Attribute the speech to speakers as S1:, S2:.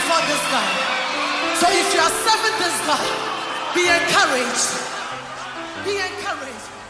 S1: before this God. So if you are serving this God, be encouraged. Be encouraged.